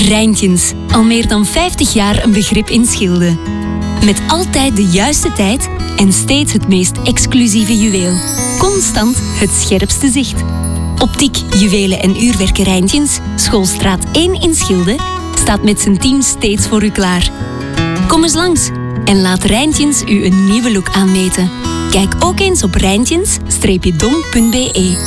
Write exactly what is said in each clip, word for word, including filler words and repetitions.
Rijntjens, al meer dan vijftig jaar een begrip in Schilde. Met altijd de juiste tijd en steeds het meest exclusieve juweel. Constant het scherpste zicht. Optiek, juwelen en uurwerken Rijntjens, Schoolstraat één in Schilde, staat met zijn team steeds voor u klaar. Kom eens langs en laat Rijntjens u een nieuwe look aanmeten. Kijk ook eens op rijntjens dom punt b e.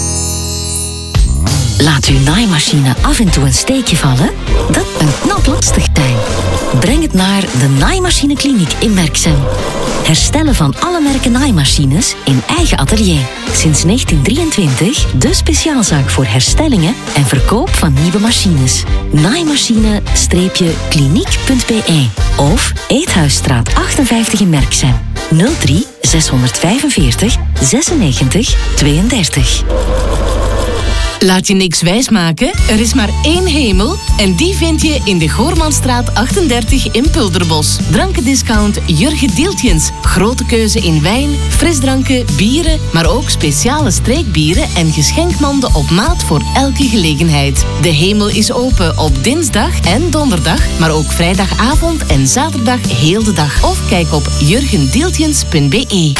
Laat uw naaimachine af en toe een steekje vallen? Dat een knap lastig zijn. Breng het naar de Naaimachinekliniek in Merksem. Herstellen van alle merken naaimachines in eigen atelier. Sinds negentien drieëntwintig de speciaalzaak voor herstellingen en verkoop van nieuwe machines. Naaimachine-kliniek punt b e of Eethuisstraat achtenvijftig in Merksem. nul drie zeshonderdvijfenveertig zesennegentig tweeëndertig. Laat je niks wijsmaken, er is maar één hemel en die vind je in de Goormanstraat achtendertig in Pulderbos. Drankendiscount Jurgen Deeltjens. Grote keuze in wijn, frisdranken, bieren, maar ook speciale streekbieren en geschenkmanden op maat voor elke gelegenheid. De hemel is open op dinsdag en donderdag, maar ook vrijdagavond en zaterdag heel de dag. Of kijk op jurgen deeltjens punt b e.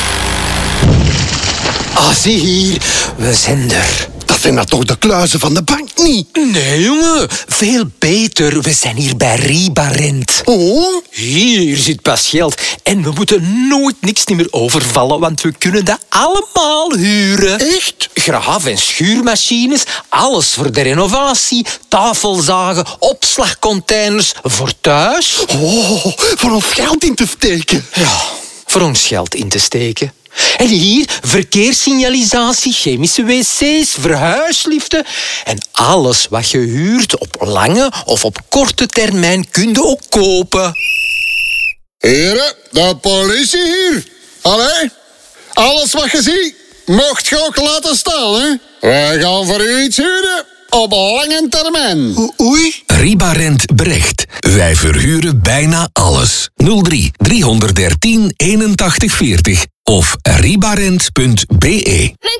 Ah, zie hier, we zijn er. Dat zijn maar toch de kluizen van de bank niet? Nee, jongen. Veel beter. We zijn hier bij Ribarent. Oh? Hier zit pas geld. En we moeten nooit niks meer overvallen, want we kunnen dat allemaal huren. Echt? Graaf- en schuurmachines, alles voor de renovatie, tafelzagen, opslagcontainers voor thuis. Oh, voor ons geld in te steken. Ja, voor ons geld in te steken. En hier verkeerssignalisatie, chemische wc's, verhuisliften. En alles wat je huurt op lange of op korte termijn kun je ook kopen. Heren, de politie hier. Allee, alles wat je ziet, mocht je ook laten staan, hè. Wij gaan voor u iets huren op lange termijn. O- oei. Ribarent Brecht. Wij verhuren bijna alles. nul drie driehonderddertien eenentachtig veertig of ribarent punt b e.